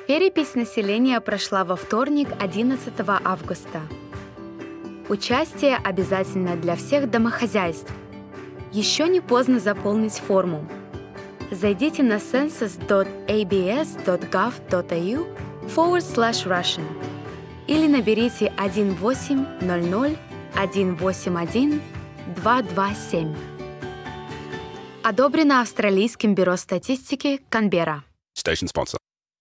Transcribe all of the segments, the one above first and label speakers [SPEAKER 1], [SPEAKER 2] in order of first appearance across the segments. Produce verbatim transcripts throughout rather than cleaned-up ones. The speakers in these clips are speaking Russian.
[SPEAKER 1] Перепись населения прошла во вторник, одиннадцатого августа. Участие обязательно для всех домохозяйств. Еще не поздно заполнить форму. Зайдите на census.abs.gov.au forward slash Russian или наберите один восемь ноль ноль один восемь один два два семь. Одобрено Австралийским бюро статистики Канберра.
[SPEAKER 2] Station sponsor.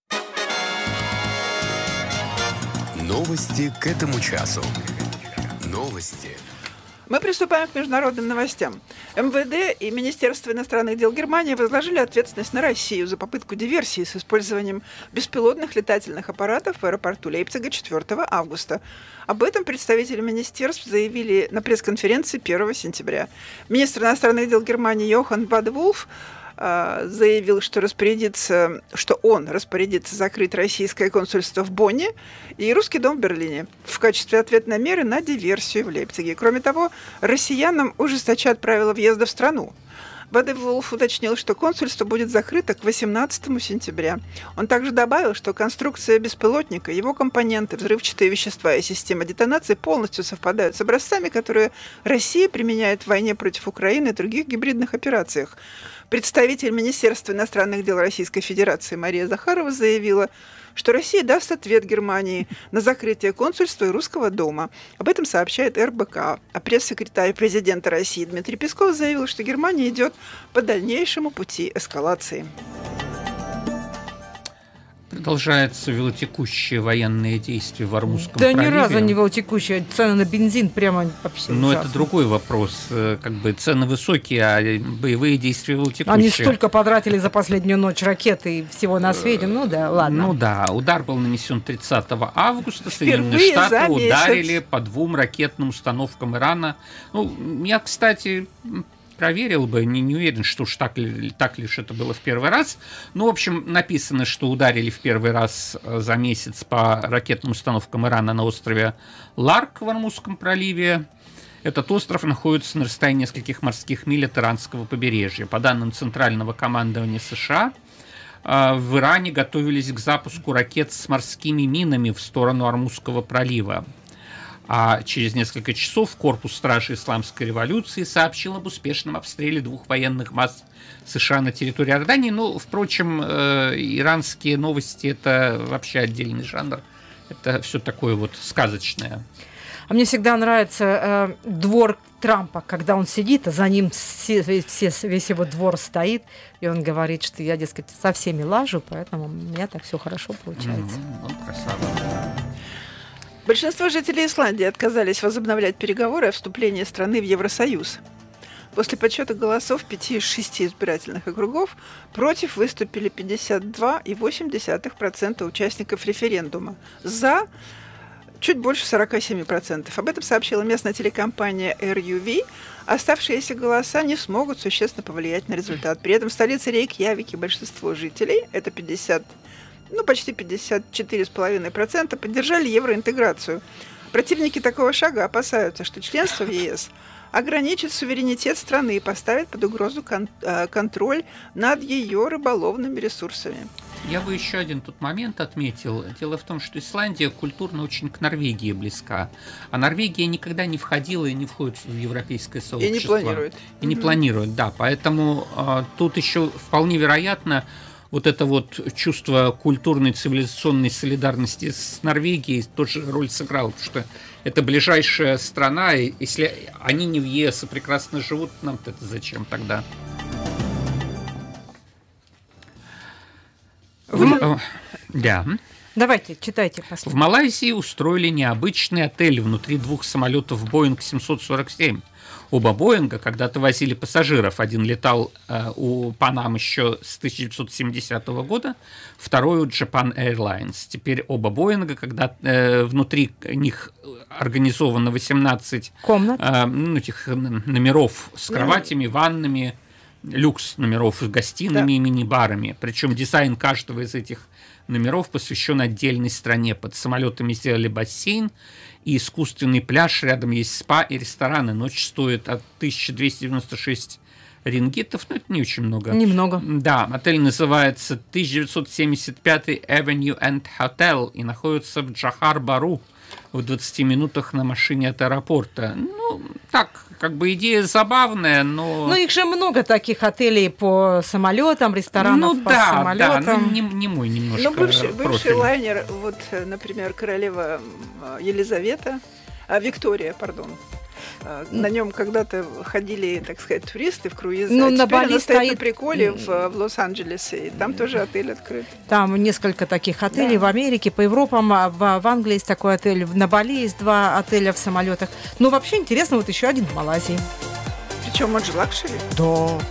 [SPEAKER 3] Новости к этому часу. Новости.
[SPEAKER 4] Мы приступаем к международным новостям. эм вэ дэ и Министерство иностранных дел Германии возложили ответственность на Россию за попытку диверсии с использованием беспилотных летательных аппаратов в аэропорту Лейпцига четвёртого августа. Об этом представители министерств заявили на пресс-конференции первого сентября. Министр иностранных дел Германии Йохан Бадевулф заявил, что распорядится, что он распорядится закрыть российское консульство в Бонне и русский дом в Берлине в качестве ответной меры на диверсию в Лейпциге. Кроме того, россиянам ужесточат правила въезда в страну. Бадевулф уточнил, что консульство будет закрыто к восемнадцатому сентября. Он также добавил, что конструкция беспилотника, его компоненты, взрывчатые вещества и система детонации полностью совпадают с образцами, которые Россия применяет в войне против Украины и других гибридных операциях. Представитель Министерства иностранных дел Российской Федерации Мария Захарова заявила, что Россия даст ответ Германии на закрытие консульства и русского дома. Об этом сообщает эр бэ ка. А пресс-секретарь президента России Дмитрий Песков заявил, что Германия идет по дальнейшему пути эскалации.
[SPEAKER 5] Продолжаются велотекущие военные действия в Ормузском
[SPEAKER 6] да
[SPEAKER 5] проливе.
[SPEAKER 6] Да ни разу не велотекущие, цены на бензин прямо вообще
[SPEAKER 5] Но
[SPEAKER 6] ужасные.
[SPEAKER 5] Это другой вопрос. Как бы цены высокие, а боевые действия велотекущие.
[SPEAKER 6] Они столько потратили за последнюю ночь ракеты и всего на свете. Ну да, ладно.
[SPEAKER 5] Ну да, удар был нанесен тридцатого августа. Соединенные Штаты ударили по двум ракетным установкам Ирана. Ну, я, кстати... проверил бы, не, не уверен, что уж так, ли, так лишь это было в первый раз. Ну, в общем, написано, что ударили в первый раз за месяц по ракетным установкам Ирана на острове Ларк в Ормузском проливе. Этот остров находится на расстоянии нескольких морских миль от иранского побережья. По данным Центрального командования США, в Иране готовились к запуску ракет с морскими минами в сторону Ормузского пролива. А через несколько часов корпус стражи Исламской революции сообщил об успешном обстреле двух военных баз США на территории Иордании. Ну, впрочем, э, иранские новости – это вообще отдельный жанр. Это все такое вот сказочное.
[SPEAKER 6] А мне всегда нравится э, двор Трампа, когда он сидит, а за ним все, все, весь его двор стоит, и он говорит, что я, дескать, со всеми лажу, поэтому у меня так все хорошо получается.
[SPEAKER 5] Mm-hmm. Он красава.
[SPEAKER 4] Большинство жителей Исландии отказались возобновлять переговоры о вступлении страны в Евросоюз. После подсчета голосов пяти из шести избирательных округов против выступили пятьдесят два целых восемь десятых процента участников референдума. За чуть больше сорок семь процентов. Об этом сообщила местная телекомпания эр ю ви. Оставшиеся голоса не смогут существенно повлиять на результат. При этом в столице Рейкьявике большинство жителей, это пятьдесят ну, почти пятьдесят четыре целых пять десятых процента поддержали евроинтеграцию. Противники такого шага опасаются, что членство в е эс ограничит суверенитет страны и поставит под угрозу кон- контроль над ее рыболовными ресурсами.
[SPEAKER 5] Я бы еще один тут момент отметил. Дело в том, что Исландия культурно очень к Норвегии близка. А Норвегия никогда не входила и не входит в европейское сообщество.
[SPEAKER 4] И не планирует.
[SPEAKER 5] И не mm-hmm. планирует, да. Поэтому а, тут еще вполне вероятно вот это вот чувство культурной цивилизационной солидарности с Норвегией тоже роль сыграло, потому что это ближайшая страна, и если они не в е эс и прекрасно живут, нам-то это зачем тогда? В... Да.
[SPEAKER 6] Давайте, читайте. Последний.
[SPEAKER 5] В Малайзии устроили необычный отель внутри двух самолетов Боинг семьсот сорок семь. Оба Боинга когда-то возили пассажиров. Один летал э, у Панам еще с тысяча девятьсот семидесятого года, второй у Japan Airlines. Теперь оба Боинга, когда э, внутри них организовано восемнадцать
[SPEAKER 6] комнат,
[SPEAKER 5] э, ну, этих номеров с кроватями, ваннами, люкс номеров с гостиными, да, и мини-барами. Причем дизайн каждого из этих номеров посвящен отдельной стране. Под самолетами сделали бассейн и искусственный пляж. Рядом есть спа и рестораны. Ночь стоит от тысяча двести девяносто шесть рингитов, но это не очень много.
[SPEAKER 6] Немного.
[SPEAKER 5] Да, отель называется тысяча девятьсот семьдесят пятый Avenue and Hotel и находится в Джохар-Бару, в двадцати минутах на машине от аэропорта. Ну, так, как бы идея забавная, но...
[SPEAKER 6] Ну, их же много таких отелей по самолетам, ресторанов
[SPEAKER 5] ну,
[SPEAKER 6] по
[SPEAKER 5] да,
[SPEAKER 6] самолетам.
[SPEAKER 5] Да, ну, не, не мой немножко
[SPEAKER 4] Ну, бывший, бывший
[SPEAKER 5] профиль.
[SPEAKER 4] лайнер, вот, например, королева Елизавета, а, Виктория, пардон, на нем когда-то ходили, так сказать, туристы в круизе,
[SPEAKER 6] ну,
[SPEAKER 4] а
[SPEAKER 6] на
[SPEAKER 4] теперь
[SPEAKER 6] Бали
[SPEAKER 4] она стоит
[SPEAKER 6] стоит...
[SPEAKER 4] на приколе в, в Лос-Анджелесе, и там тоже отель открыт.
[SPEAKER 6] Там несколько таких отелей, да, в Америке, по Европам, в, в Англии есть такой отель, на Бали есть два отеля в самолетах. Но вообще интересно, вот еще один в Малайзии.
[SPEAKER 4] Причем он же лакшери.
[SPEAKER 6] Да.